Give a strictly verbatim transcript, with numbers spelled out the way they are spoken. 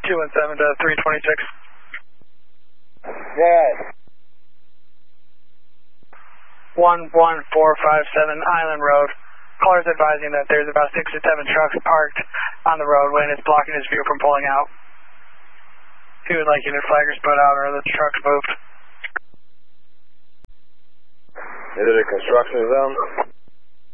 two one seven to three twenty-six. Yes. one one four five seven Island Road. Caller's advising that there's about six to seven trucks parked on the roadway and it's blocking his view from pulling out. He would like either flaggers put out or the trucks moved. Is it a construction zone?